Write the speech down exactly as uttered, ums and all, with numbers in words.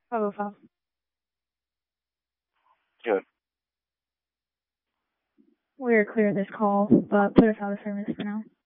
five oh five. Good. We're clear of this call, but put us out of service for now.